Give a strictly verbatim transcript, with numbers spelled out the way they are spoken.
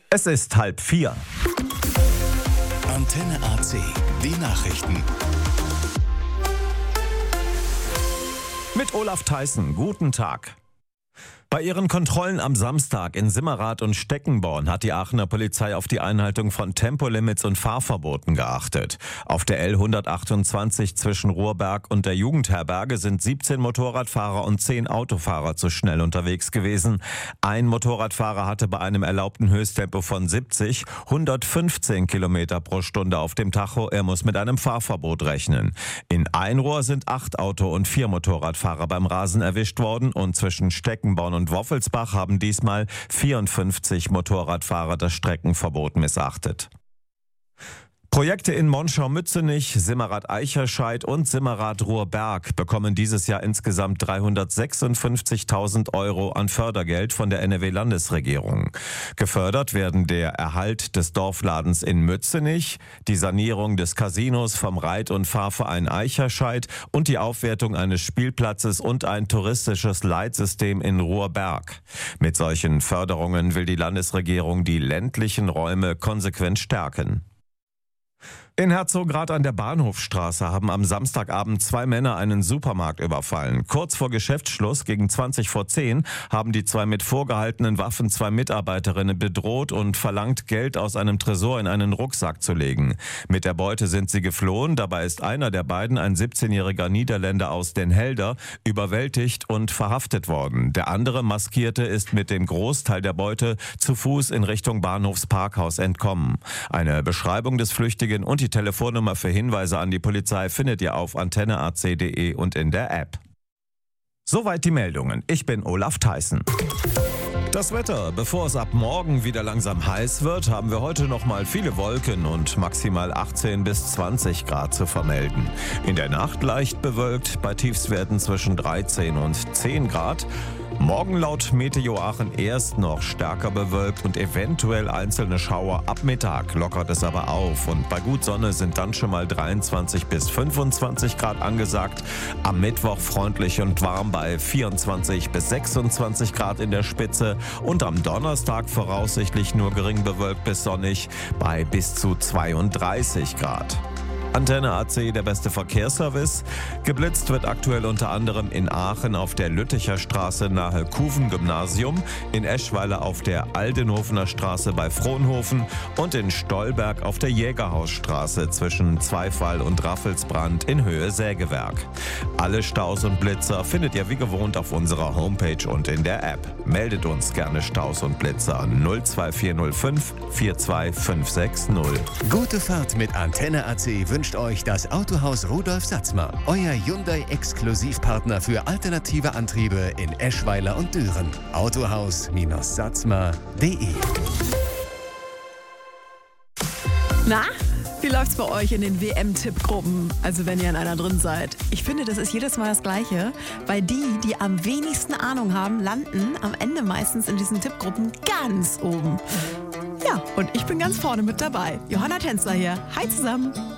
Es ist halb vier. Antenne A C, die Nachrichten. Mit Olaf Theissen, guten Tag. Bei ihren Kontrollen am Samstag in Simmerath und Steckenborn hat die Aachener Polizei auf die Einhaltung von Tempolimits und Fahrverboten geachtet. Auf der L hundertachtundzwanzig zwischen Ruhrberg und der Jugendherberge sind siebzehn Motorradfahrer und zehn Autofahrer zu schnell unterwegs gewesen. Ein Motorradfahrer hatte bei einem erlaubten Höchsttempo von siebzig hundertfünfzehn Kilometer pro Stunde auf dem Tacho. Er muss mit einem Fahrverbot rechnen. In Einrohr sind acht Auto- und vier Motorradfahrer beim Rasen erwischt worden und zwischen Steckenborn und Woffelsbach haben diesmal vierundfünfzig Motorradfahrer das Streckenverbot missachtet. Projekte in Monschau-Mützenich, Simmerath-Eicherscheid und Simmerath-Ruhrberg bekommen dieses Jahr insgesamt dreihundertsechsundfünfzigtausend Euro an Fördergeld von der N R W-Landesregierung. Gefördert werden der Erhalt des Dorfladens in Mützenich, die Sanierung des Casinos vom Reit- und Fahrverein Eicherscheid und die Aufwertung eines Spielplatzes und ein touristisches Leitsystem in Ruhrberg. Mit solchen Förderungen will die Landesregierung die ländlichen Räume konsequent stärken. In Herzogenrath an der Bahnhofstraße haben am Samstagabend zwei Männer einen Supermarkt überfallen. Kurz vor Geschäftsschluss, gegen zwanzig vor zehn, haben die zwei mit vorgehaltenen Waffen zwei Mitarbeiterinnen bedroht und verlangt, Geld aus einem Tresor in einen Rucksack zu legen. Mit der Beute sind sie geflohen. Dabei ist einer der beiden, ein siebzehnjähriger Niederländer aus Den Helder, überwältigt und verhaftet worden. Der andere Maskierte ist mit dem Großteil der Beute zu Fuß in Richtung Bahnhofsparkhaus entkommen. Eine Beschreibung des Flüchtigen und die Die Telefonnummer für Hinweise an die Polizei findet ihr auf antenne a c punkt de und in der App. Soweit die Meldungen. Ich bin Olaf Theissen. Das Wetter. Bevor es ab morgen wieder langsam heiß wird, haben wir heute noch mal viele Wolken und maximal achtzehn bis zwanzig Grad zu vermelden. In der Nacht leicht bewölkt, bei Tiefstwerten zwischen dreizehn und zehn Grad. Morgen laut Meteo Aachen erst noch stärker bewölkt und eventuell einzelne Schauer. Ab Mittag lockert es aber auf und bei gut Sonne sind dann schon mal dreiundzwanzig bis fünfundzwanzig Grad angesagt. Am Mittwoch freundlich und warm bei vierundzwanzig bis sechsundzwanzig Grad in der Spitze und am Donnerstag voraussichtlich nur gering bewölkt bis sonnig bei bis zu zweiunddreißig Grad. Antenne A C, der beste Verkehrsservice. Geblitzt wird aktuell unter anderem in Aachen auf der Lütticher Straße nahe Kuven-Gymnasium, in Eschweiler auf der Aldenhofener Straße bei Frohnhofen und in Stolberg auf der Jägerhausstraße zwischen Zweifall und Raffelsbrand in Höhe Sägewerk. Alle Staus und Blitzer findet ihr wie gewohnt auf unserer Homepage und in der App. Meldet uns gerne Staus und Blitzer null zwei vier null fünf vier zwei fünf sechs null. Gute Fahrt mit Antenne A C wünscht euch das Autohaus Rudolf Satzmer, euer Hyundai-Exklusivpartner für alternative Antriebe in Eschweiler und Düren. autohaus Satzmer punkt de. Na, wie läuft's bei euch in den W M-Tippgruppen? Also wenn ihr in einer drin seid. Ich finde, das ist jedes Mal das Gleiche, weil die, die am wenigsten Ahnung haben, landen am Ende meistens in diesen Tippgruppen ganz oben. Ja, und ich bin ganz vorne mit dabei. Johanna Tänzler hier. Hi zusammen.